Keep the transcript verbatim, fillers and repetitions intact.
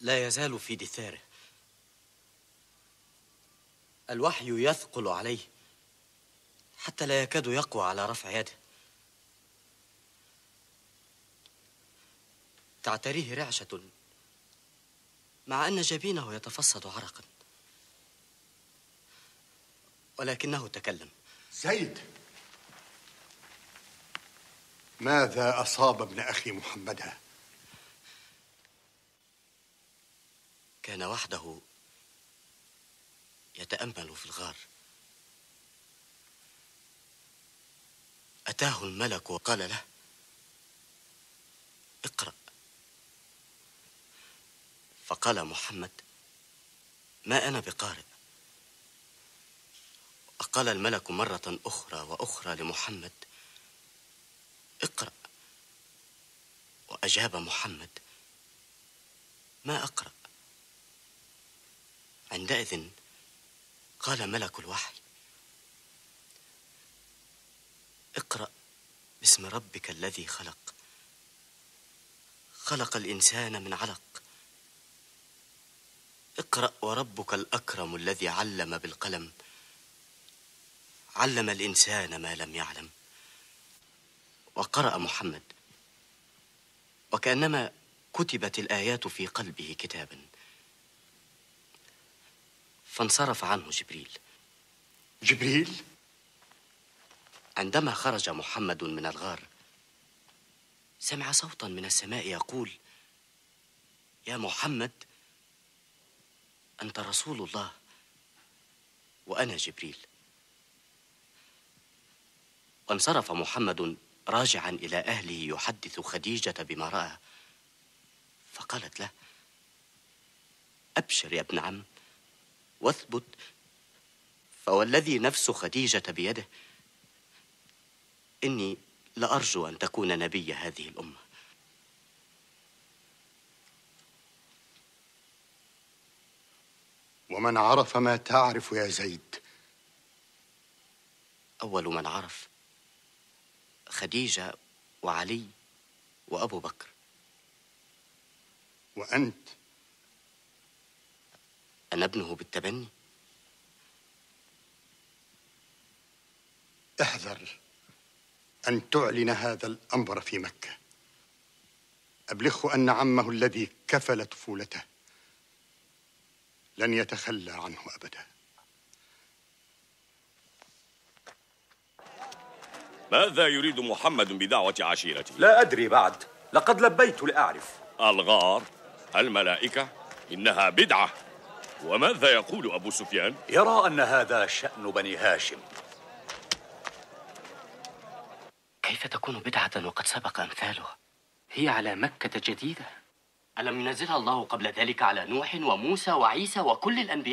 لا يزال في دثاره. الوحي يثقل عليه حتى لا يكاد يقوى على رفع يده. تعتريه رعشة مع أن جبينه يتفصد عرقا، ولكنه تكلم. زيد، ماذا أصاب ابن أخي محمدا؟ كان وحده يتأمل في الغار. أتاه الملك وقال له: اقرأ. فقال محمد: ما أنا بقارئ. وقال الملك مرة أخرى وأخرى لمحمد: اقرأ. وأجاب محمد: ما أقرأ. عندئذ قال ملك الوحي: اقرأ باسم ربك الذي خلق، خلق الإنسان من علق. اقرأ وربك الأكرم الذي علم بالقلم، علم الإنسان ما لم يعلم. وقرأ محمد، وكأنما كتبت الآيات في قلبه كتابا. فانصرف عنه جبريل. جبريل؟ عندما خرج محمد من الغار سمع صوتا من السماء يقول: يا محمد، أنت رسول الله وأنا جبريل. وانصرف محمد راجعا إلى أهله يحدث خديجة بما رأى. فقالت له: أبشر يا ابن عم واثبت، فوالذي نفس خديجة بيده إني لأرجو أن تكون نبي هذه الأمة. ومن عرف ما تعرف يا زيد؟ أول من عرف خديجة وعلي وأبو بكر. وأنت؟ أنا ابنه بالتبني. احذر أن تعلن هذا الأمر في مكة. أبلغه أن عمه الذي كفل طفولته لن يتخلى عنه أبدا. ماذا يريد محمد بدعوة عشيرته؟ لا أدري بعد، لقد لبيت لأعرف. الغار، الملائكة، إنها بدعة. وماذا يقول أبو سفيان؟ يرى أن هذا شأن بني هاشم. كيف تكون بدعة وقد سبق أمثالها؟ هي على مكة جديدة. ألم ينزلها الله قبل ذلك على نوح وموسى وعيسى وكل الأنبياء؟